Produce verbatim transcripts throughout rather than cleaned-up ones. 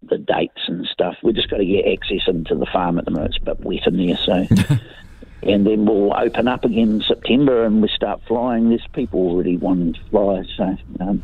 the dates and stuff. We've just got to get access into the farm at the moment. It's a bit wet in there, so... And then we'll open up again in September and we start flying. There's people already wanting to fly, so... Um,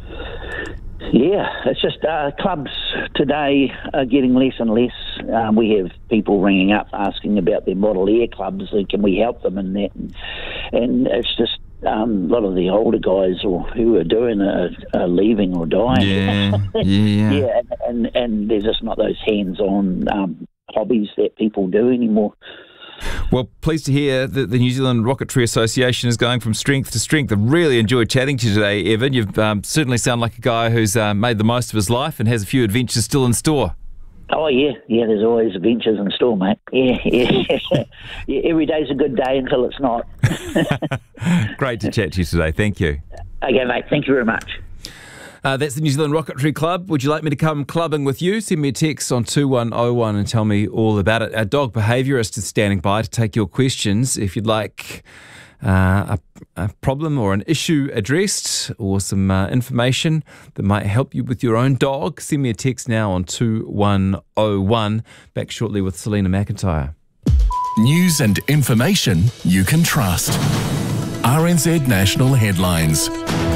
yeah, it's just uh, clubs today are getting less and less. Um, we have people ringing up asking about their model air clubs and can we help them in that. And, and it's just um, a lot of the older guys or who are doing it are, are leaving or dying. Yeah, yeah. yeah, and, and, and there's just not those hands-on um, hobbies that people do anymore. Well, pleased to hear that the New Zealand Rocketry Association is going from strength to strength. I've really enjoyed chatting to you today, Evan. You've um, certainly sound like a guy who's uh, made the most of his life and has a few adventures still in store. Oh, yeah. Yeah, there's always adventures in store, mate. Yeah, yeah. yeah every day's a good day until it's not. Great to chat to you today. Thank you. Okay, mate. Thank you very much. Uh, that's the New Zealand Rocketry Club. Would you like me to come clubbing with you? Send me a text on two one oh one and tell me all about it. Our dog behaviourist is standing by to take your questions. If you'd like uh, a, a problem or an issue addressed or some uh, information that might help you with your own dog, send me a text now on two one oh one. Back shortly with Selena McIntyre. News and information you can trust. R N Z National Headlines.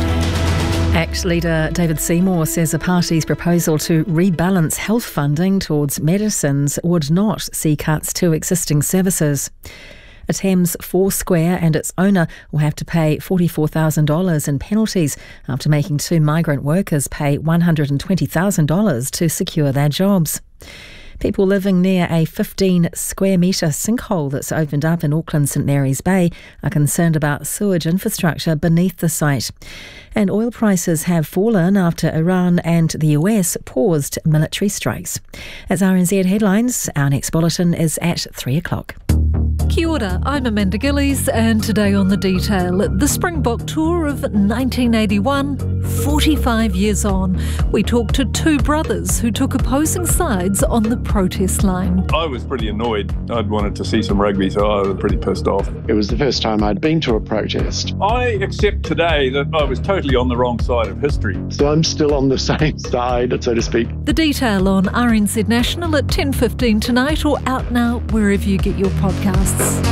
ACT leader David Seymour says the party's proposal to rebalance health funding towards medicines would not see cuts to existing services. A Thames Foursquare and its owner will have to pay forty-four thousand dollars in penalties after making two migrant workers pay one hundred twenty thousand dollars to secure their jobs. People living near a fifteen square metre sinkhole that's opened up in Auckland's St Mary's Bay are concerned about sewage infrastructure beneath the site. And oil prices have fallen after Iran and the U S paused military strikes. As R N Z Headlines, our next bulletin is at three o'clock. Kia ora, I'm Amanda Gillies, and today on The Detail, the Springbok Tour of nineteen eighty-one, forty-five years on. We talk to two brothers who took opposing sides on the protest line. I was pretty annoyed. I'd wanted to see some rugby, so I was pretty pissed off. It was the first time I'd been to a protest. I accept today that I was totally on the wrong side of history. So I'm still on the same side, so to speak. The Detail on R N Z National at ten fifteen tonight, or out now wherever you get your podcasts.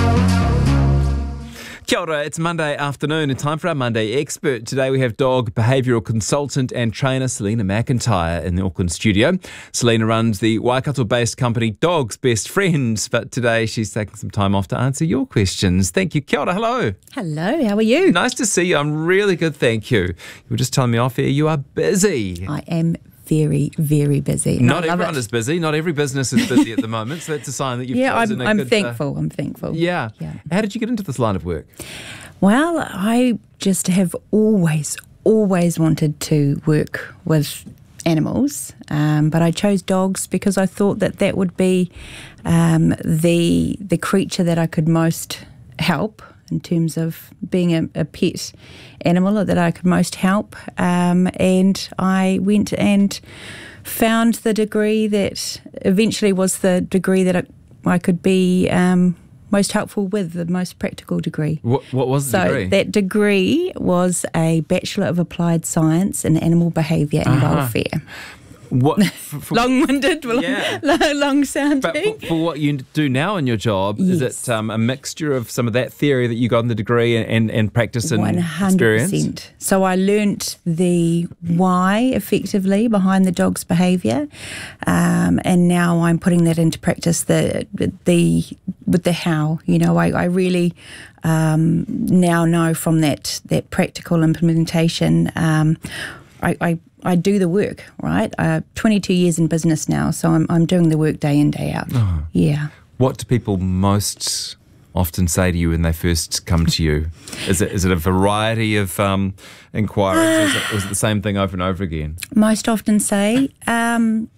Kia ora, it's Monday afternoon and time for our Monday Expert. Today we have dog behavioural consultant and trainer Selena McIntyre in the Auckland studio. Selena runs the Waikato-based company Dog's Best Friends, but today she's taking some time off to answer your questions. Thank you. Kia ora, hello. Hello, how are you? Nice to see you. I'm really good, thank you. You were just telling me off air you are busy. I am very, very busy. Not everyone is busy. Not every business is busy at the moment, so that's a sign that you've yeah, chosen I'm, a I'm good... thankful. Uh, I'm thankful. Yeah. yeah. How did you get into this line of work? Well, I just have always, always wanted to work with animals, um, but I chose dogs because I thought that that would be um, the the creature that I could most help in terms of being a, a pet animal that I could most help. Um, and I went and found the degree that eventually was the degree that I, I could be um, most helpful with, the most practical degree. What, what was the so degree? So that degree was a Bachelor of Applied Science in Animal Behaviour and uh-huh. Welfare. What for, for, long-winded, yeah. long, long sounding. But for, for what you do now in your job, yes. is it um, a mixture of some of that theory that you got in the degree and, and, and practice and one hundred percent. Experience? So I learnt the why effectively behind the dog's behaviour, um, and now I'm putting that into practice. The the with the how, you know, I, I really um, now know from that that practical implementation. Um, I, I I do the work, right? Uh, twenty-two years in business now, so I'm I'm doing the work day in, day out. Oh. Yeah. What do people most often say to you when they first come to you? Is it is it a variety of um, inquiries, uh, or, is it, or is it the same thing over and over again? Most often say um,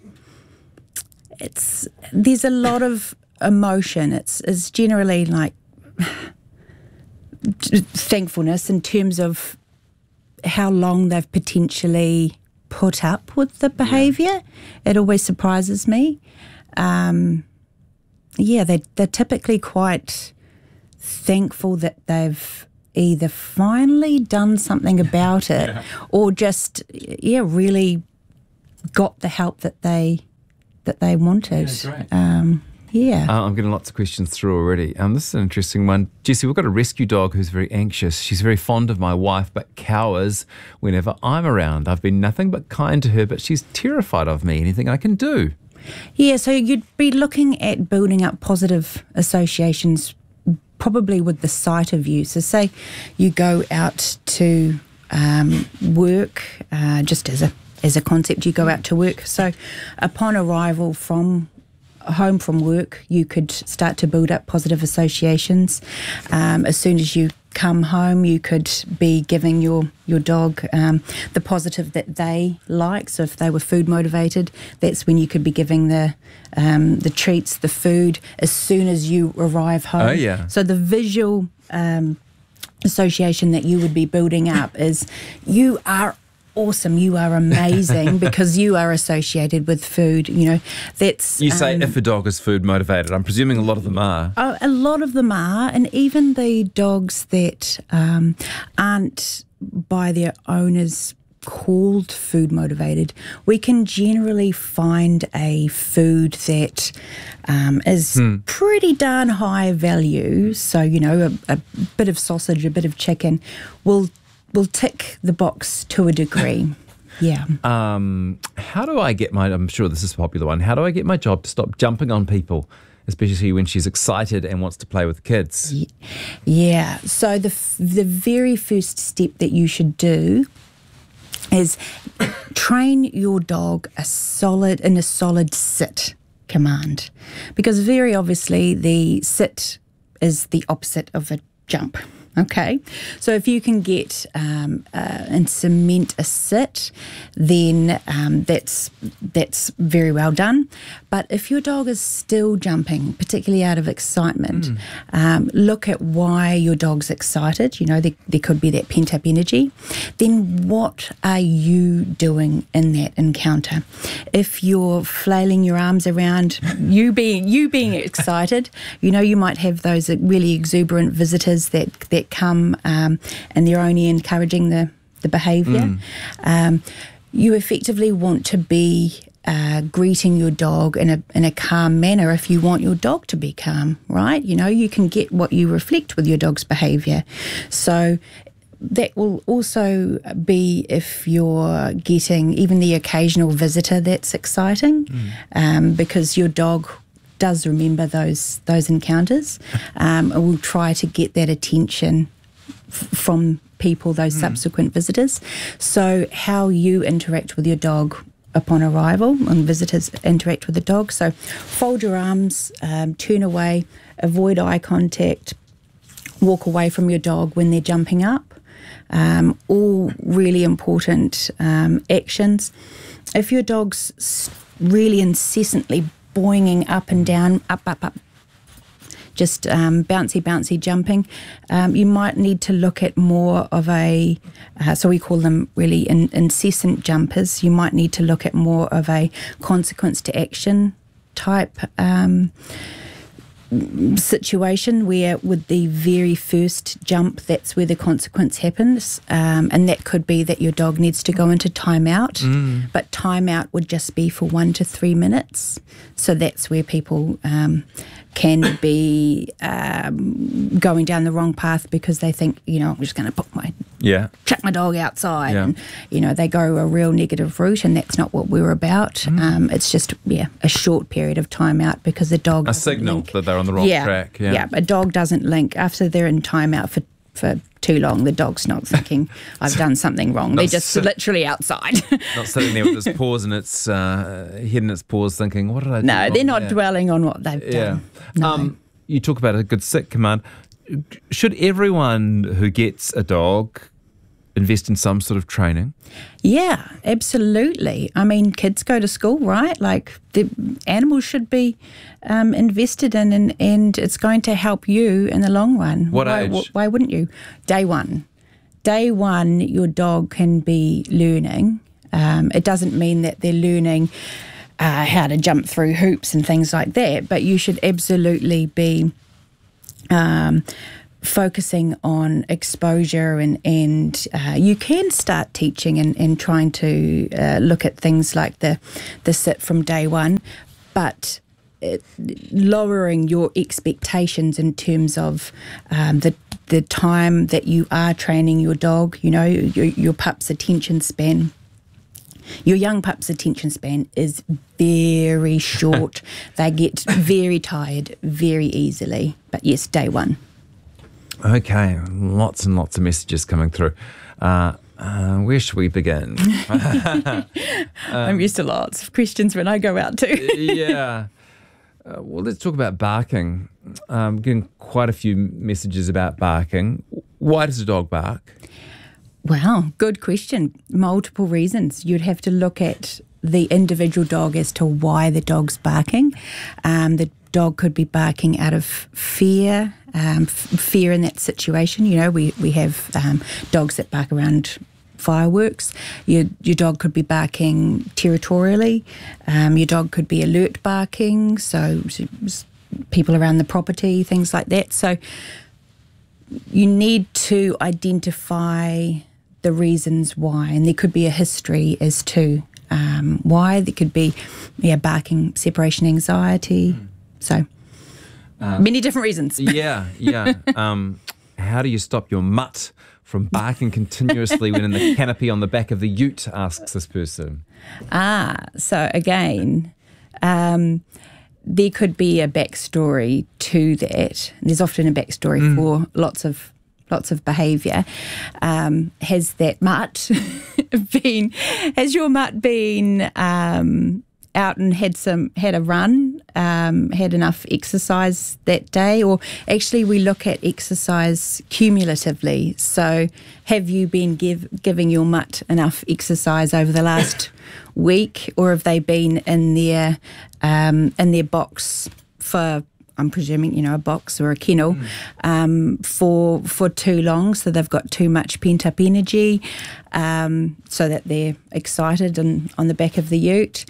it's there's a lot of emotion. It's it's generally like thankfulness in terms of how long they've potentially put up with the behaviour. Yeah. It always surprises me. Um, yeah, they, they're typically quite thankful that they've either finally done something about it yeah. or just, yeah, really got the help that they that they wanted. Yeah, great. Um, yeah. Uh, I'm getting lots of questions through already. Um, this is an interesting one. Jessie, we've got a rescue dog who's very anxious. She's very fond of my wife, but cowers whenever I'm around. I've been nothing but kind to her, but she's terrified of me. Anything I can do? Yeah, so you'd be looking at building up positive associations probably with the sight of you. So say you go out to um, work, uh, just as a as a concept, you go out to work. So upon arrival from home from work, you could start to build up positive associations. Um, as soon as you come home, you could be giving your, your dog um, the positive that they like. So if they were food motivated, that's when you could be giving the um, the treats, the food, as soon as you arrive home. Oh, yeah. So the visual um, association that you would be building up is you are awesome, you are amazing because you are associated with food. You know, that's You say um, if a dog is food motivated. I'm presuming a lot of them are. Oh, a lot of them are, and even the dogs that um, aren't by their owners called food motivated, we can generally find a food that um, is Hmm. pretty darn high value. So, you know, a, a bit of sausage, a bit of chicken will will tick the box to a degree. Yeah. Um, how do I get my, I'm sure this is a popular one, how do I get my job to stop jumping on people, especially when she's excited and wants to play with kids? Yeah. So the f- the very first step that you should do is train your dog a solid in a solid sit command, because very obviously the sit is the opposite of a jump. Okay, so if you can get um, uh, and cement a sit, then um, that's that's very well done. But if your dog is still jumping, particularly out of excitement, mm. um, look at why your dog's excited. You know, there, there could be that pent-up energy. Then what are you doing in that encounter? If you're flailing your arms around, you being you being excited, you know, you might have those really exuberant visitors that that come um, and they're only encouraging the, the behaviour. Mm. Um, you effectively want to be uh, greeting your dog in a in a calm manner if you want your dog to be calm, right? You know, you can get what you reflect with your dog's behaviour. So that will also be if you're getting even the occasional visitor that's exciting, mm. um, because your dog does remember those those encounters, um, and will try to get that attention f- from people, those mm. subsequent visitors. So how you interact with your dog upon arrival and visitors interact with the dog. So fold your arms, um, turn away, avoid eye contact, walk away from your dog when they're jumping up. Um, all really important um, actions. If your dog's really incessantly boinging up and down, up, up, up, just um, bouncy, bouncy jumping, um, you might need to look at more of a, uh, so we call them really in, incessant jumpers. You might need to look at more of a consequence to action type um, situation, where with the very first jump, that's where the consequence happens, um, and that could be that your dog needs to go into timeout, mm. but timeout would just be for one to three minutes. So that's where people um, can be um, going down the wrong path because they think, you know, I'm just going to put my yeah chuck my dog outside, yeah. and you know, they go a real negative route, and that's not what we're about. Mm. Um, it's just yeah a short period of timeout because the dog a signal link. That they're on the wrong yeah, track. Yeah, yeah. A dog doesn't link after they're in timeout for for too long. The dog's not thinking I've done something wrong. They're just sit, literally outside. Not sitting there with its paws and its uh, head in its paws, thinking, "What did I do?" No, they're not there? dwelling on what they've yeah. done. No. Um, you talk about a good sit command. Should everyone who gets a dog invest in some sort of training? Yeah, absolutely. I mean, kids go to school, right? Like, the animals should be um, invested in, and, and it's going to help you in the long run. What why, age? Why, why wouldn't you? Day one. Day one, your dog can be learning. Um, it doesn't mean that they're learning uh, how to jump through hoops and things like that, but you should absolutely be Um, focusing on exposure, and, and uh, you can start teaching and, and trying to uh, look at things like the, the sit from day one, but it, lowering your expectations in terms of um, the the time that you are training your dog, you know, your, your pup's attention span. Your young pup's attention span is very short. They get very tired very easily. But yes, day one. Okay, lots and lots of messages coming through. Uh, uh, where should we begin? um, I'm used to lots of questions when I go out too. yeah. Uh, well, let's talk about barking. Um, getting quite a few messages about barking. Why does a dog bark? Wow, good question. Multiple reasons. You'd have to look at the individual dog as to why the dog's barking. Um, the dog could be barking out of fear, um, f- fear in that situation. You know, we, we have um, dogs that bark around fireworks. Your your dog could be barking territorially. Um, your dog could be alert barking, so, so people around the property, things like that. So you need to identify the reasons why, and there could be a history as to um, why. There could be yeah, barking separation anxiety. Mm. So uh, many different reasons. Yeah, yeah. Um, how do you stop your mutt from barking continuously when in the canopy on the back of the ute, asks this person. Ah, so again, um, there could be a backstory to that. There's often a backstory mm. for lots of lots of behaviour. Um, has that mutt been, has your mutt been um, out and had some had a run, um, had enough exercise that day? Or actually we look at exercise cumulatively. So have you been give, giving your mutt enough exercise over the last week, or have they been in their um, in their box for, I'm presuming, you know, a box or a kennel mm. um, for for too long, so they've got too much pent-up energy, um, so that they're excited and on the back of the ute.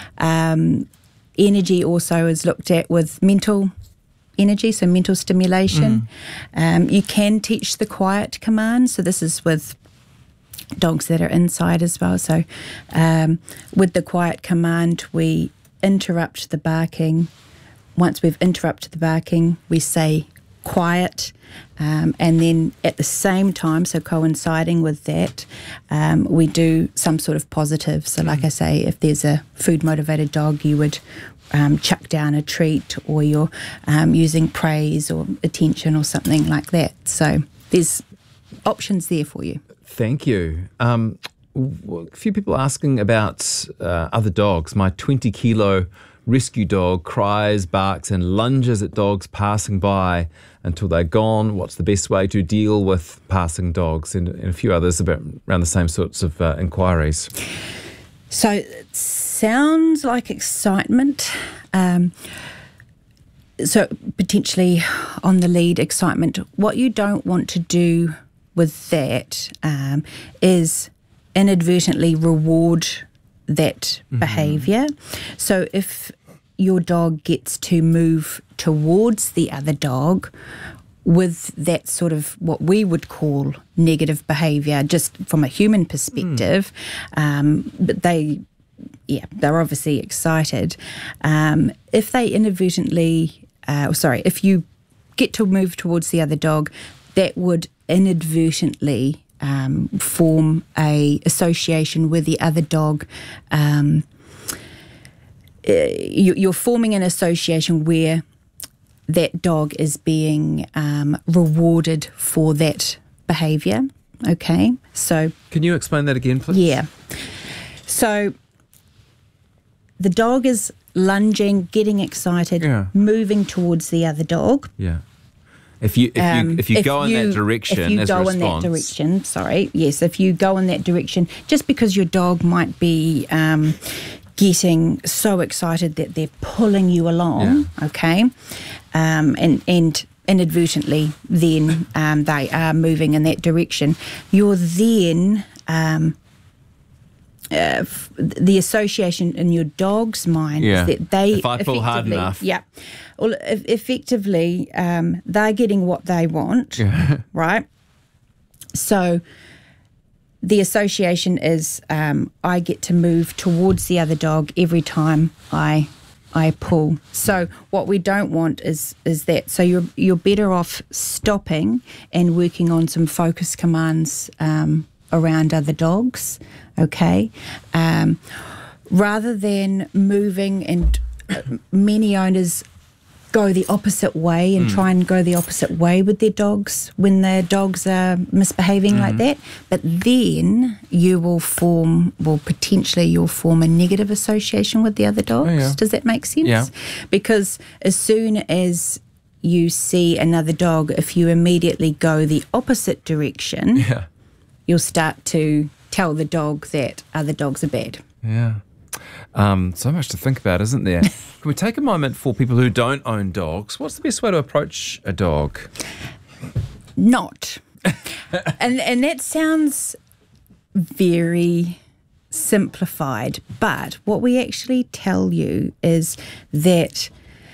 Um, energy also is looked at with mental energy, so mental stimulation. Mm. Um, you can teach the quiet command, so this is with dogs that are inside as well. So um, with the quiet command, we interrupt the barking. Once we've interrupted the barking, we say quiet, um, and then at the same time, so coinciding with that, um, we do some sort of positive. So like I say, if there's a food-motivated dog, you would um, chuck down a treat, or you're um, using praise or attention or something like that. So there's options there for you. Thank you. Um, a few people asking about uh, other dogs. My twenty kilo rescue dog cries, barks and lunges at dogs passing by until they're gone. What's the best way to deal with passing dogs? And, and a few others about around the same sorts of uh, inquiries. So it sounds like excitement. Um, so potentially on the lead, excitement. What you don't want to do with that um, is inadvertently reward that mm-hmm. behaviour. So if your dog gets to move towards the other dog with that sort of what we would call negative behaviour, just from a human perspective, mm. um, but they, yeah, they're obviously excited. Um, if they inadvertently, uh, sorry, if you get to move towards the other dog, that would inadvertently Um, form a association with the other dog. Um, you, you're forming an association where that dog is being um, rewarded for that behaviour. Okay, so can you explain that again, please? Yeah. So the dog is lunging, getting excited, yeah. moving towards the other dog. Yeah. If you if um, you if you if go you, in that direction, if you as go a in that direction, sorry, yes, if you go in that direction, just because your dog might be um, getting so excited that they're pulling you along, yeah. okay, um, and and inadvertently then um, they are moving in that direction, you're then um, uh, f- the association in your dog's mind Yeah. is that they If I pull hard effectively- enough. yeah, well, e- effectively, um, they're getting what they want, right? So the association is um, I get to move towards the other dog every time I I pull. So what we don't want is is that. So you're you're better off stopping and working on some focus commands um, around other dogs, okay? Um, rather than moving, and uh, many owners go the opposite way and mm. try and go the opposite way with their dogs when their dogs are misbehaving mm. like that. But then you will form, well, potentially you'll form a negative association with the other dogs. Oh, yeah. Does that make sense? Yeah. Because as soon as you see another dog, if you immediately go the opposite direction, Yeah. you'll start to tell the dog that other dogs are bad. Yeah. Um, so much to think about, isn't there? Can we take a moment for people who don't own dogs? What's the best way to approach a dog? Not. and and that sounds very simplified, but what we actually tell you is that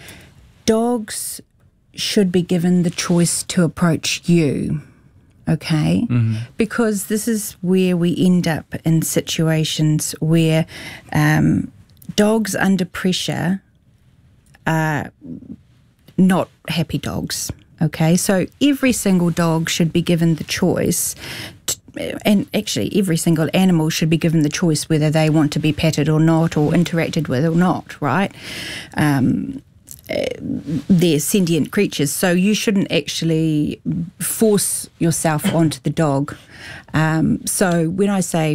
dogs should be given the choice to approach you. Okay, mm-hmm. because this is where we end up in situations where um, dogs under pressure are not happy dogs. Okay, so every single dog should be given the choice, to, and actually every single animal should be given the choice whether they want to be petted or not, or interacted with or not, right? Um, they're sentient creatures, so you shouldn't actually force yourself onto the dog. Um, so when I say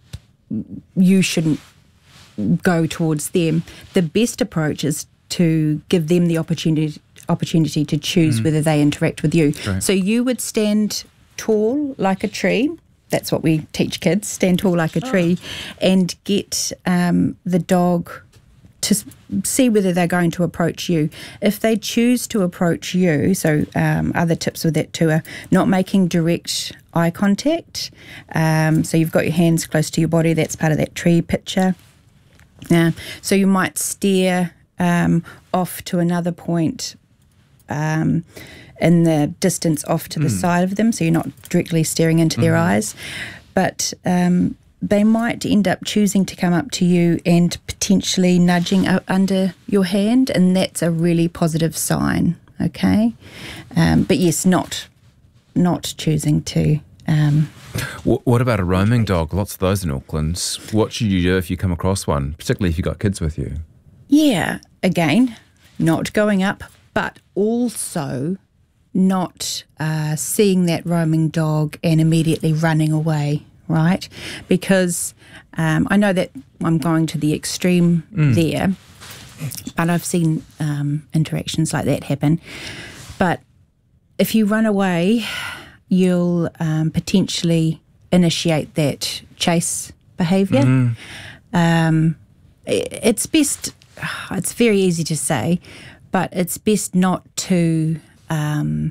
you shouldn't go towards them, the best approach is to give them the opportunity opportunity to choose mm. whether they interact with you. Right. So you would stand tall like a tree. That's what we teach kids, stand tall like a tree, oh. and get um, the dog to see whether they're going to approach you. If they choose to approach you, so um, other tips with that too are not making direct eye contact. Um, so you've got your hands close to your body, that's part of that tree picture. Uh, so you might steer um, off to another point um, in the distance off to the mm. side of them, so you're not directly staring into mm. their eyes. But um, they might end up choosing to come up to you and potentially nudging up under your hand, and that's a really positive sign, okay? Um, but yes, not not choosing to. Um, what, what about a roaming dog? Lots of those in Auckland. What should you do if you come across one, particularly if you've got kids with you? Yeah, again, not going up, but also not uh, seeing that roaming dog and immediately running away. Right, because um, I know that I'm going to the extreme mm. there, but I've seen um, interactions like that happen. But if you run away, you'll um, potentially initiate that chase behaviour. Mm. Um, it's best, it's very easy to say, but it's best not to, um,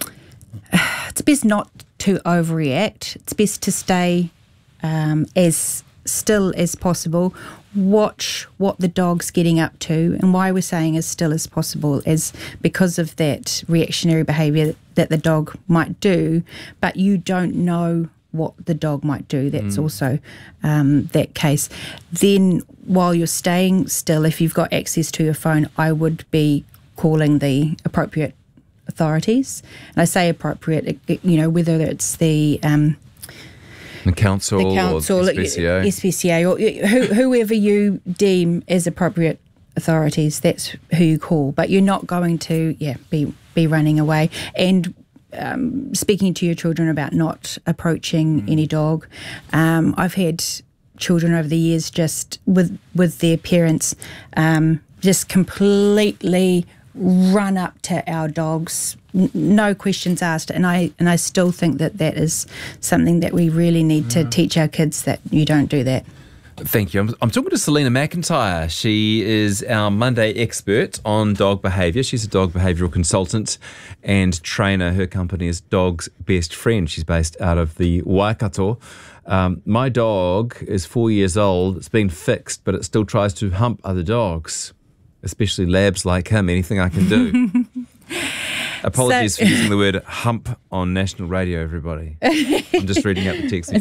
it's best not to overreact. It's best to stay um, as still as possible. Watch what the dog's getting up to, and why we're saying as still as possible is because of that reactionary behaviour that the dog might do, but you don't know what the dog might do. That's mm. also um, that case. Then while you're staying still, if you've got access to your phone, I would be calling the appropriate authorities. And I say appropriate, you know, whether it's the um, the council, the council, or S P C A, S P C A, or who, whoever you deem as appropriate authorities. That's who you call. But you're not going to, yeah, be be running away and um, speaking to your children about not approaching mm. any dog. Um, I've had children over the years just with with their parents um, just completely run up to our dogs, n- no questions asked, and I and I still think that that is something that we really need mm. to teach our kids, that you don't do that. Thank you. I'm, I'm talking to Selena McIntyre. She is our Monday expert on dog behaviour. She's a dog behavioural consultant and trainer. Her company is Dog's Best Friend. She's based out of the Waikato. Um, my dog is four years old. It's been fixed, but it still tries to hump other dogs, especially labs like him. Anything I can do. Apologies so, for using the word hump on national radio, everybody. I'm just reading out the text.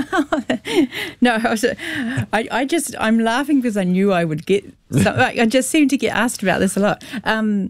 No, I, was, I, I just, I'm laughing because I knew I would get, so, I just seem to get asked about this a lot. Um,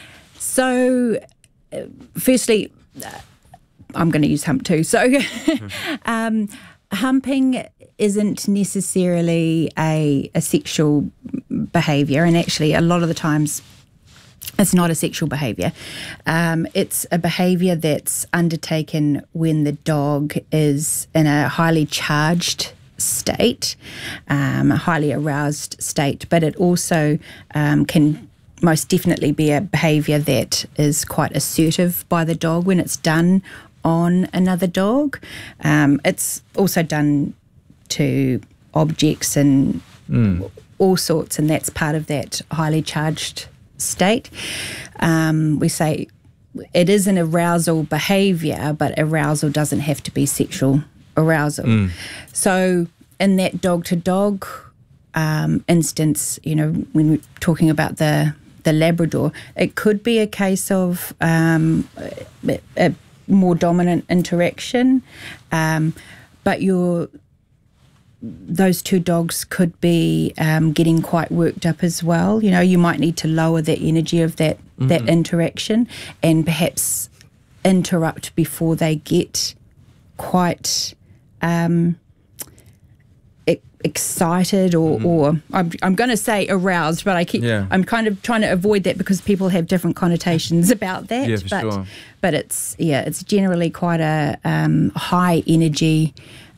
so, uh, firstly, uh, I'm going to use hump too. So, um, humping isn't necessarily a, a sexual behaviour, and actually a lot of the times it's not a sexual behaviour. Um, it's a behaviour that's undertaken when the dog is in a highly charged state, um, a highly aroused state, but it also um, can most definitely be a behaviour that is quite assertive by the dog when it's done on another dog. Um, it's also done to objects and mm. all sorts, and that's part of that highly charged state. Um, we say it is an arousal behaviour, but arousal doesn't have to be sexual arousal. Mm. So in that dog-to-dog um, instance, you know, when we're talking about the, the Labrador, it could be a case of um, a, a more dominant interaction, um, but you're those two dogs could be um, getting quite worked up as well. You know, you might need to lower the energy of that, mm-hmm. that interaction and perhaps interrupt before they get quite um, e- excited or, mm-hmm. or I'm, I'm going to say aroused, but I keep, yeah. I'm kind of trying to avoid that because people have different connotations about that. Yeah, for but, sure. But it's, yeah, it's generally quite a um, high energy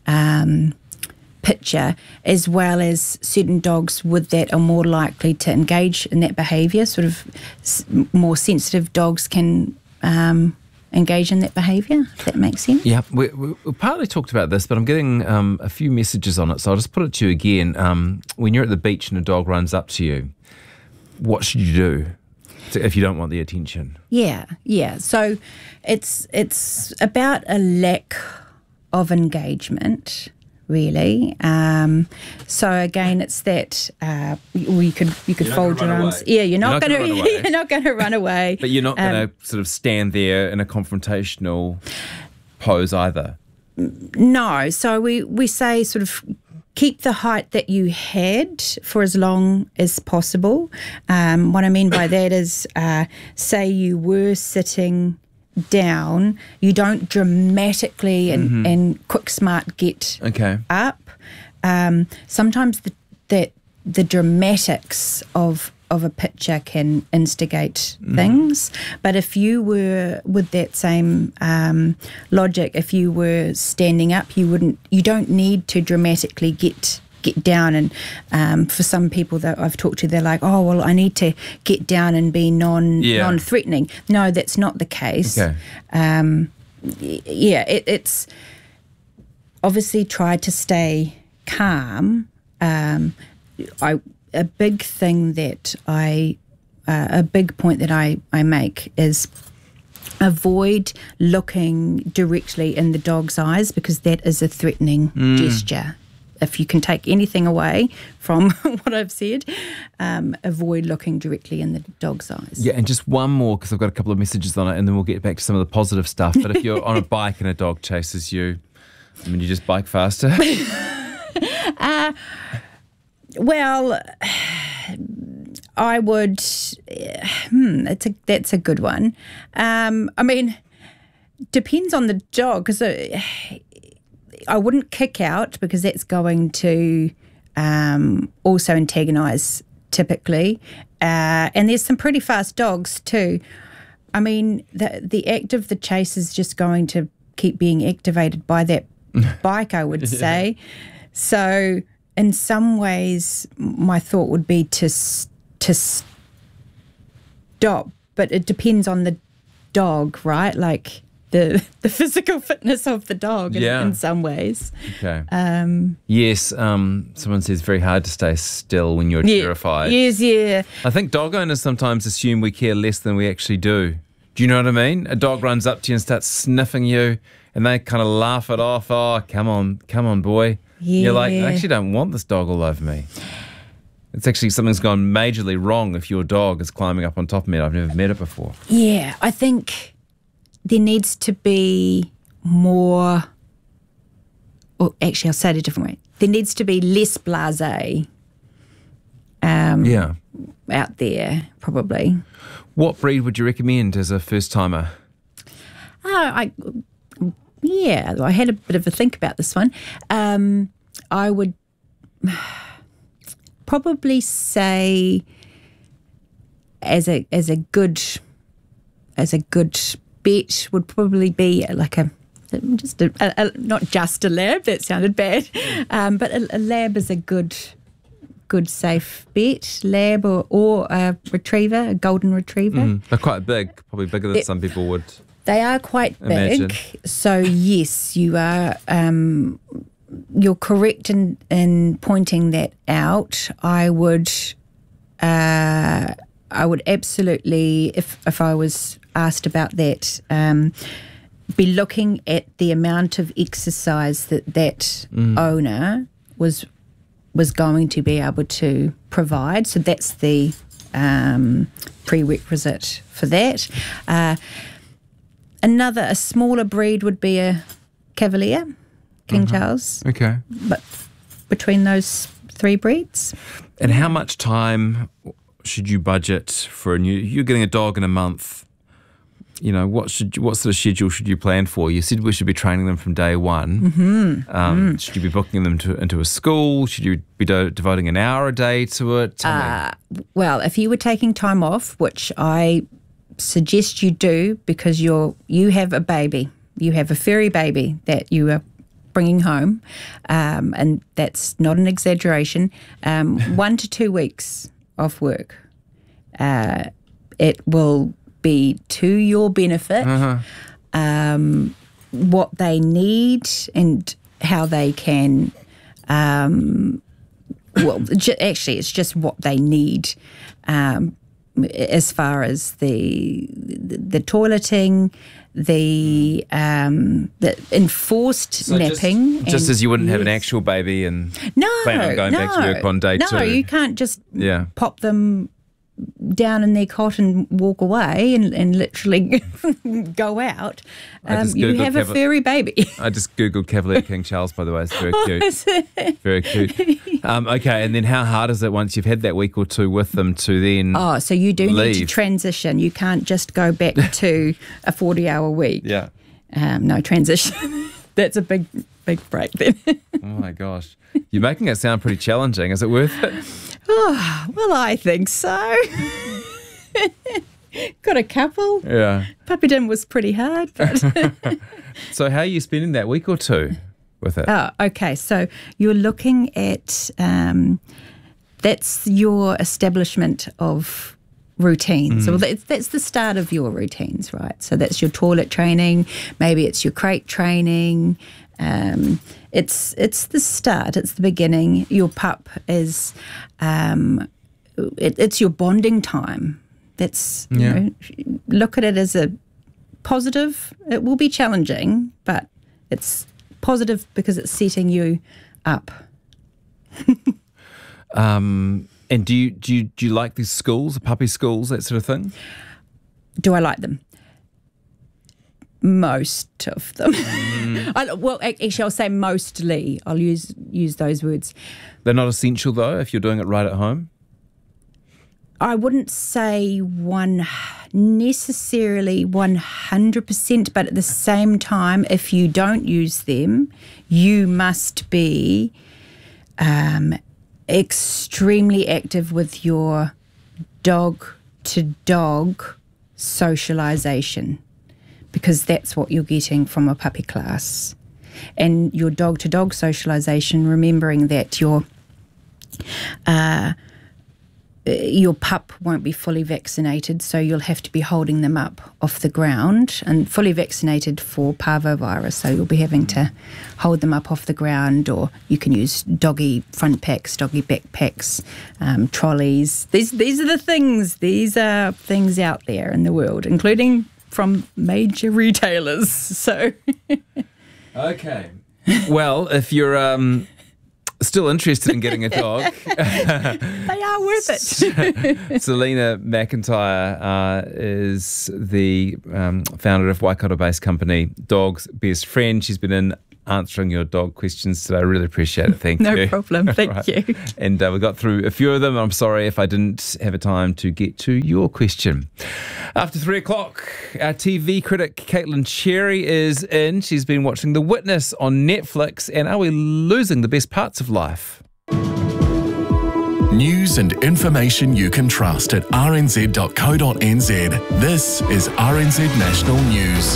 um picture, as well as certain dogs with that are more likely to engage in that behaviour. Sort of s- more sensitive dogs can um, engage in that behaviour, if that makes sense. Yeah, we, we, we partly talked about this, but I'm getting um, a few messages on it, so I'll just put it to you again. Um, when you're at the beach and a dog runs up to you, what should you do to, if you don't want the attention? Yeah, yeah. So it's it's about a lack of engagement, really. Um, so again, it's that uh, you could you could you're fold your arms. Away. Yeah, you're not, you're going to you're not going to run away. But you're not um, going to sort of stand there in a confrontational pose either. No. So we we say sort of keep the height that you had for as long as possible. Um, what I mean by that is, uh, say you were sitting down, you don't dramatically and, mm-hmm. and quick smart get okay. up. Um, sometimes the, that the dramatics of of a picture can instigate mm. things, but if you were with that same um, logic, if you were standing up, you wouldn't. You don't need to dramatically get. get down, and um, for some people that I've talked to, they're like, oh, well, I need to get down and be non, yeah. non-threatening. No, that's not the case. Okay. Um, yeah, it, it's obviously try to stay calm. Um, I a big thing that I, uh, a big point that I, I make is avoid looking directly in the dog's eyes, because that is a threatening mm. gesture. If you can take anything away from what I've said, um, avoid looking directly in the dog's eyes. Yeah, and just one more, because I've got a couple of messages on it, and then we'll get back to some of the positive stuff. But if you're on a bike and a dog chases you, I mean, you just bike faster? uh, well, I would... Hmm, that's a, that's a good one. Um, I mean, depends on the dog, because... Uh, I wouldn't kick out, because that's going to um, also antagonise typically. Uh, and there's some pretty fast dogs too. I mean, the the act of the chase is just going to keep being activated by that bike, I would yeah. say. So in some ways, my thought would be to to stop, but it depends on the dog, right? Like... The, the physical fitness of the dog in, yeah. in some ways. Okay. Um, yes, um, someone says very hard to stay still when you're yeah, terrified. Yes, yeah. I think dog owners sometimes assume we care less than we actually do. Do you know what I mean? A dog runs up to you and starts sniffing you, and they kind of laugh it off. Oh, come on, come on, boy. Yeah. You're like, I actually don't want this dog all over me. It's actually something's gone majorly wrong if your dog is climbing up on top of me. I've never met it before. Yeah, I think there needs to be more, or actually I'll say it a different way. There needs to be less blasé um, Yeah. out there, probably. What breed would you recommend as a first-timer? Oh, I, yeah, I had a bit of a think about this one. Um, I would probably say as a as a good as a good bet would probably be like a just a, a, a not just a lab. That sounded bad, um, but a, a lab is a good. good safe bet, lab or, or a retriever, a golden retriever. Mm, they're quite big, probably bigger than It- some people would. They are quite Imagine. big. So yes, you are um, you're correct in, in pointing that out. I would uh, I would absolutely, if if I was asked about that, um, be looking at the amount of exercise that that owner was was going to be able to provide. So that's the um, prerequisite for that. Uh, another, a smaller breed would be a Cavalier, King Charles, Okay. but between those three breeds. And how much time should you budget for a new? You're getting a dog in a month. You know, what should you, what sort of schedule should you plan for? You said we should be training them from day one. Mm-hmm. Um, mm. Should you be booking them to, into a school? Should you be do, devoting an hour a day to it? Tell Uh, me. well, if you were taking time off, which I suggest you do because you're you have a baby, you have a furry baby that you are bringing home, um, and that's not an exaggeration. Um, one to two weeks off work, uh, it will be to your benefit. Uh-huh. Um, what they need and how they can. Um, well, ju- actually, it's just what they need. Um, as far as the the, the toileting, the um, the enforced So napping. Just, just and- as you wouldn't have an yes. actual baby and no, plan on going no, back to work on day no, two. No, you can't just Yeah. pop them down in their cot and walk away and, and literally go out. I Um, just you Googled have a Cavalier- furry baby. I just Googled Cavalier King Charles, by the way. It's very Oh, cute. is it? Very cute. Um, okay, and then how hard is it once you've had that week or two with them to then... Oh, so you do need to Leave. transition. You can't just go back to a forty-hour week. Yeah. Um, no, transition. That's a big, big break then. Oh, my gosh. You're making it sound pretty challenging. Is it worth it? Oh, well, I think so. Got a couple. Yeah. Puppydom was pretty hard, but... So how are you spending that week or two with it? Oh, okay. So you're looking at um, that's your establishment of routines. So that's, that's the start of your routines, right? So that's your toilet training. Maybe it's your crate training. Um, it's it's the start. It's the beginning. Your pup is um, it, it's your bonding time. That's you Yeah. know, look at it as a positive. It will be challenging, but it's positive because it's setting you up. Um, and do you, do you do you like these schools, the puppy schools, that sort of thing? Do I like them? Most of them. I, well, ac- actually, I'll say mostly. I'll use use those words. They're not essential, though, if you're doing it right at home? I wouldn't say one necessarily one hundred percent, but at the same time, if you don't use them, you must be um, extremely active with your dog-to-dog socialisation, because that's what you're getting from a puppy class. And your dog-to-dog socialisation, remembering that your uh, your pup won't be fully vaccinated, so you'll have to be holding them up off the ground, and fully vaccinated for parvovirus, so you'll be having to hold them up off the ground, or you can use doggy front packs, doggy backpacks, um, trolleys. These these are the things, these are things out there in the world, including from major retailers. So, okay. Well, if you're um, still interested in getting a dog, they are worth it. Selena McIntyre uh, is the um, founder of Waikato-based company Dog's Best Friend. She's been in answering your dog questions today. I really appreciate it. Thank no you. No problem. Thank right. you. And uh, we got through a few of them. I'm sorry if I didn't have a time to get to your question. After three o'clock, our T V critic Caitlin Cherry is in. She's been watching The Witness on Netflix. And are we losing the best parts of life? News and information you can trust at r n z dot co dot n z. This is R N Z National News.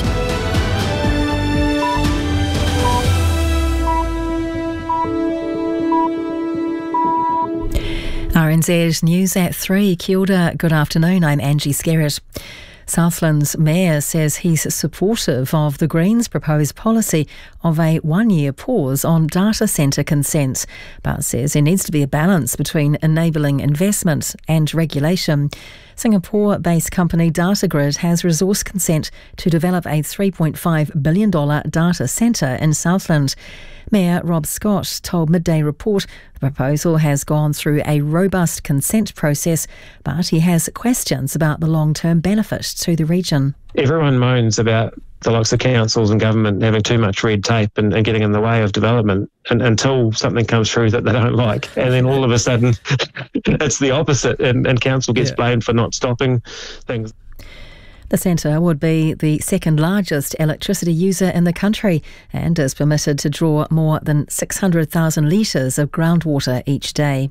R N Z News at three. Kia ora, good afternoon. I'm Angie Skerritt. Southland's mayor says he's supportive of the Greens' proposed policy of a one-year pause on data centre consent, but says there needs to be a balance between enabling investment and regulation. Singapore-based company DataGrid has resource consent to develop a three point five billion dollars data centre in Southland. Mayor Rob Scott told Midday Report the proposal has gone through a robust consent process, but he has questions about the long-term benefit to the region. Everyone moans about the likes of councils and government having too much red tape and, and getting in the way of development and, until something comes through that they don't like. And then all of a sudden it's the opposite and, and council gets yeah. blamed for not stopping things. The centre would be the second largest electricity user in the country and is permitted to draw more than six hundred thousand litres of groundwater each day.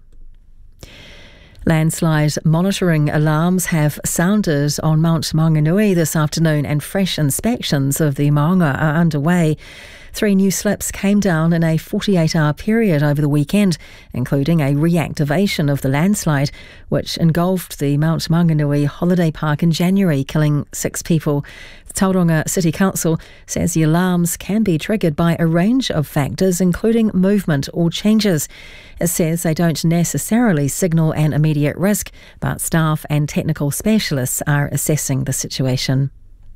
Landslide monitoring alarms have sounded on Mount Maunganui this afternoon and fresh inspections of the maunga are underway. Three new slips came down in a forty-eight hour period over the weekend, including a reactivation of the landslide, which engulfed the Mount Maunganui holiday park in January, killing six people. The Tauranga City Council says the alarms can be triggered by a range of factors, including movement or changes. It says they don't necessarily signal an immediate risk, but staff and technical specialists are assessing the situation.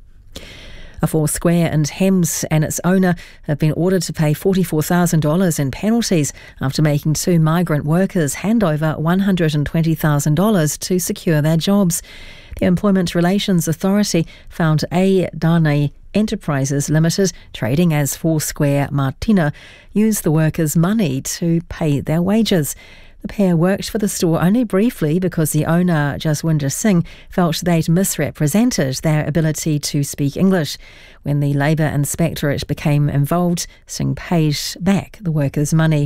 A Foursquare in Thames and its owner have been ordered to pay forty-four thousand dollars in penalties after making two migrant workers hand over one hundred twenty thousand dollars to secure their jobs. The Employment Relations Authority found A. Dane Enterprises Limited, trading as Foursquare Martina, used the workers' money to pay their wages. The pair worked for the store only briefly because the owner, Jaswinder Singh, felt they'd misrepresented their ability to speak English. When the Labour Inspectorate became involved, Singh paid back the workers' money.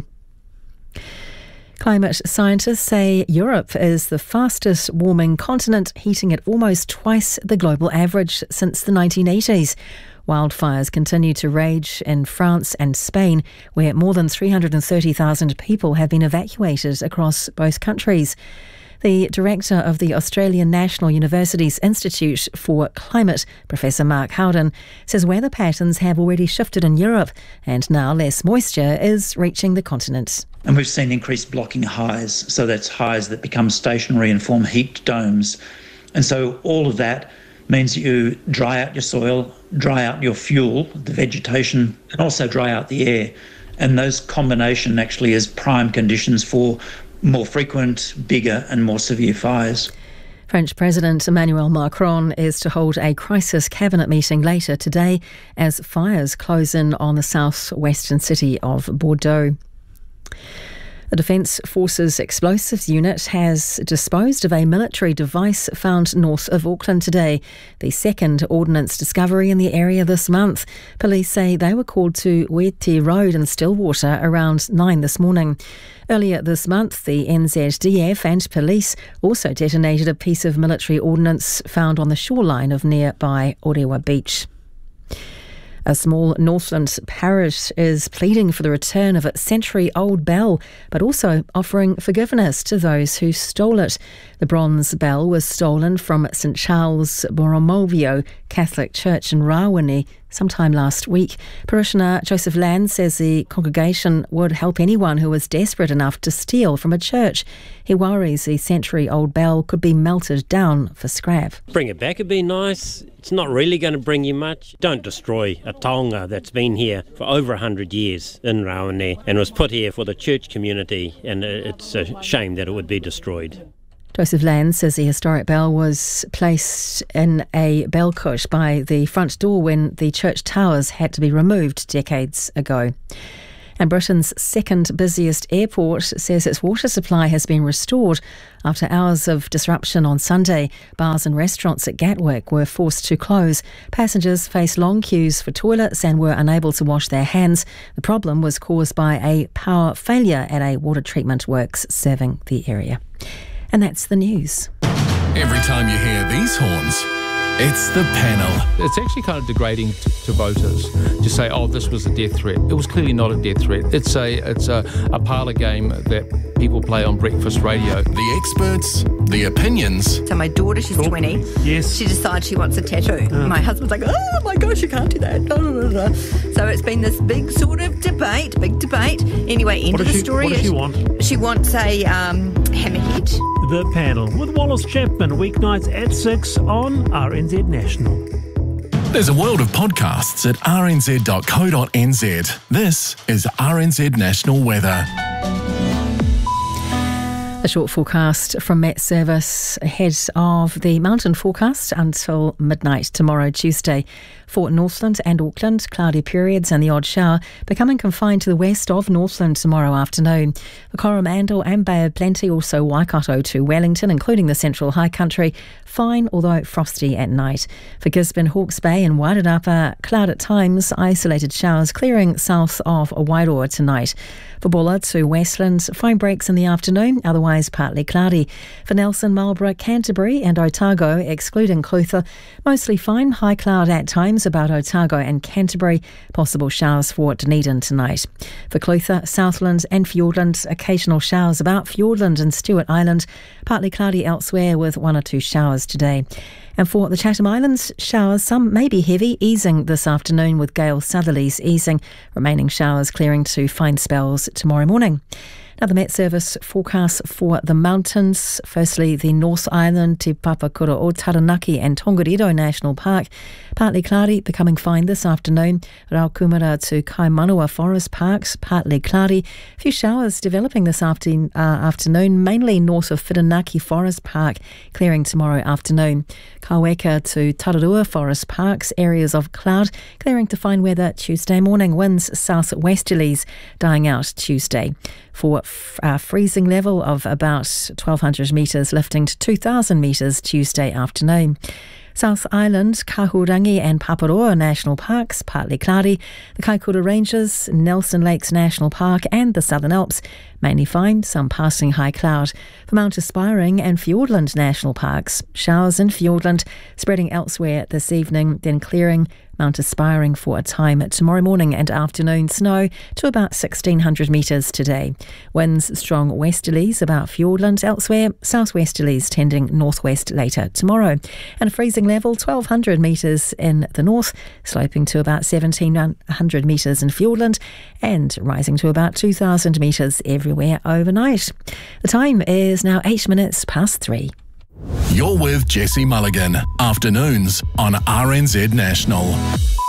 Climate scientists say Europe is the fastest warming continent, heating at almost twice the global average since the nineteen eighties. Wildfires continue to rage in France and Spain, where more than three hundred thirty thousand people have been evacuated across both countries. The director of the Australian National University's Institute for Climate, Professor Mark Howden, says weather patterns have already shifted in Europe and now less moisture is reaching the continent. And we've seen increased blocking highs, so that's highs that become stationary and form heat domes. And so all of that means you dry out your soil, dry out your fuel, the vegetation, and also dry out the air. And those combination actually is prime conditions for more frequent, bigger and more severe fires. French President Emmanuel Macron is to hold a crisis cabinet meeting later today as fires close in on the south-western city of Bordeaux. The Defence Forces Explosives Unit has disposed of a military device found north of Auckland today, the second ordnance discovery in the area this month. Police say they were called to Wete Road in Stillwater around nine this morning. Earlier this month, the N Z D F and police also detonated a piece of military ordnance found on the shoreline of nearby Orewa Beach. A small Northland parish is pleading for the return of its century-old bell, but also offering forgiveness to those who stole it. The bronze bell was stolen from Saint Charles Borromeo Catholic Church in Rawene sometime last week. Parishioner Joseph Land says the congregation would help anyone who was desperate enough to steal from a church. He worries the century-old bell could be melted down for scrap. Bring it back would be nice. It's not really going to bring you much. Don't destroy a taonga that's been here for over one hundred years in Rawene and was put here for the church community, and it's a shame that it would be destroyed. Joseph Land says the historic bell was placed in a bell couch by the front door when the church towers had to be removed decades ago. And Britain's second busiest airport says its water supply has been restored after hours of disruption on Sunday. Bars and restaurants at Gatwick were forced to close. Passengers faced long queues for toilets and were unable to wash their hands. The problem was caused by a power failure at a water treatment works serving the area. And that's the news. Every time you hear these horns, it's the panel. It's actually kind of degrading to, to voters to say, oh, this was a death threat. It was clearly not a death threat. It's a it's a, a parlour game that people play on breakfast radio. The experts, the opinions. So my daughter, she's Cool. twenty. Yes. She decides she wants a tattoo. Uh. My husband's like, oh my gosh, you can't do that. So it's been this big sort of debate, big debate. Anyway, end What of does the she- story what does is she want? she wants a um, hammerhead. The Panel with Wallace Chapman, weeknights at six on R N Z National. There's a world of podcasts at r n z dot co dot n z. This is R N Z National Weather. A short forecast from Met Service ahead of the mountain forecast until midnight tomorrow, Tuesday. For Northland and Auckland, cloudy periods and the odd shower, becoming confined to the west of Northland tomorrow afternoon. For Coromandel and Bay of Plenty, also Waikato to Wellington, including the central high country, fine although frosty at night. For Gisborne, Hawke's Bay and Wairarapa, cloud at times, isolated showers clearing south of Wairoa tonight. For Bulla to Westland, fine breaks in the afternoon, otherwise partly cloudy. For Nelson, Marlborough, Canterbury and Otago, excluding Clutha, mostly fine, high cloud at times about Otago and Canterbury, possible showers for Dunedin tonight. For Clutha, Southland and Fiordland, occasional showers about Fiordland and Stewart Island, partly cloudy elsewhere with one or two showers today. And for the Chatham Islands, showers, some may be heavy, easing this afternoon with gale southerlies easing, remaining showers clearing to fine spells tomorrow morning. Now, the Met Service forecast for the mountains. Firstly, the North Island, Te Papakura o Taranaki and Tongariro National Park. Partly cloudy, becoming fine this afternoon. Raukumara to Kaimanua Forest Parks, partly cloudy. A few showers developing this after, uh, afternoon, mainly north of Whirinaki Forest Park, clearing tomorrow afternoon. Kaweka to Tararua Forest Parks, areas of cloud, clearing to fine weather Tuesday morning. Winds south-westerlies dying out Tuesday. For uh, freezing level of about twelve hundred metres, lifting to two thousand metres Tuesday afternoon. South Island, Kahurangi and Paparoa National Parks, partly cloudy. The Kaikoura Ranges, Nelson Lakes National Park and the Southern Alps, mainly fine, some passing high cloud. For Mount Aspiring and Fiordland National Parks, showers in Fiordland, spreading elsewhere this evening, then clearing. Mount Aspiring for a time tomorrow morning and afternoon, snow to about sixteen hundred metres today. Winds strong westerlies about Fiordland, elsewhere southwesterlies tending northwest later tomorrow. And a freezing level twelve hundred metres in the north, sloping to about seventeen hundred metres in Fiordland and rising to about two thousand metres everywhere overnight. The time is now eight minutes past three. You're with Jesse Mulligan, afternoons on R N Z National.